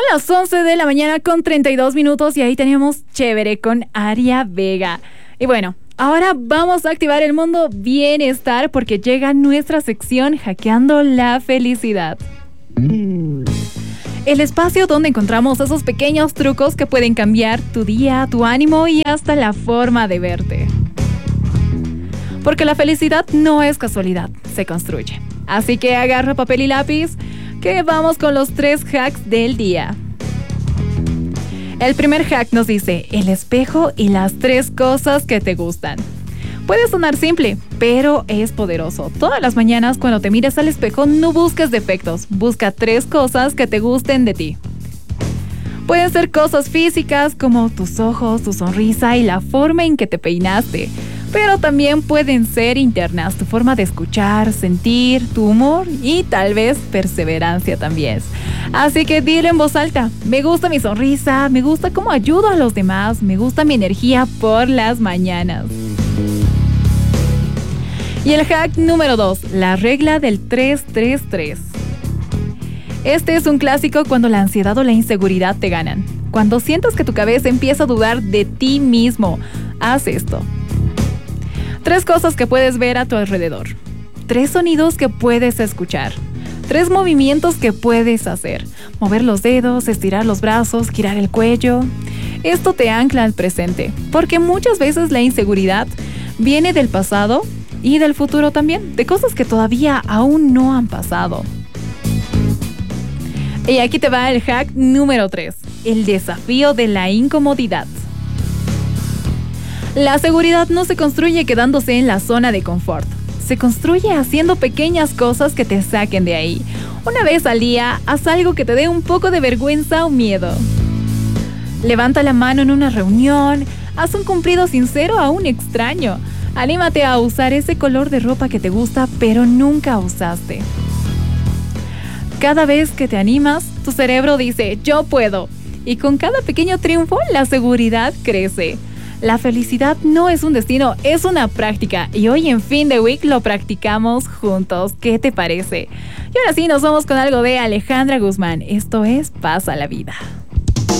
las 11 de la mañana con 32 minutos y ahí teníamos Chévere con Aria Vega. Y bueno, ahora vamos a activar el mundo bienestar porque llega nuestra sección Hackeando la Felicidad. El espacio donde encontramos esos pequeños trucos que pueden cambiar tu día, tu ánimo y hasta la forma de verte. Porque la felicidad no es casualidad, se construye. Así que agarra papel y lápiz, que vamos con los 3 hacks del día. El primer hack nos dice, el espejo y las 3 cosas que te gustan. Puede sonar simple, pero es poderoso. Todas las mañanas cuando te mires al espejo no busques defectos, busca 3 cosas que te gusten de ti. Pueden ser cosas físicas como tus ojos, tu sonrisa y la forma en que te peinaste. Pero también pueden ser internas, tu forma de escuchar, sentir, tu humor y tal vez perseverancia también. Así que dile en voz alta, me gusta mi sonrisa, me gusta cómo ayudo a los demás, me gusta mi energía por las mañanas. Y el hack número 2, la regla del 3-3-3. Este es un clásico cuando la ansiedad o la inseguridad te ganan. Cuando sientas que tu cabeza empieza a dudar de ti mismo, haz esto. 3 cosas que puedes ver a tu alrededor. 3 sonidos que puedes escuchar. 3 movimientos que puedes hacer. Mover los dedos, estirar los brazos, girar el cuello. Esto te ancla al presente, porque muchas veces la inseguridad viene del pasado y del futuro también, de cosas que todavía aún no han pasado. Y aquí te va el hack número 3, el desafío de la incomodidad. La seguridad no se construye quedándose en la zona de confort. Se construye haciendo pequeñas cosas que te saquen de ahí. Una vez al día, haz algo que te dé un poco de vergüenza o miedo. Levanta la mano en una reunión, haz un cumplido sincero a un extraño. Anímate a usar ese color de ropa que te gusta, pero nunca usaste. Cada vez que te animas, tu cerebro dice, yo puedo. Y con cada pequeño triunfo, la seguridad crece. La felicidad no es un destino, es una práctica. Y hoy en Fin de Week lo practicamos juntos. ¿Qué te parece? Y ahora sí, nos vamos con algo de Alejandra Guzmán. Esto es Pasa la Vida.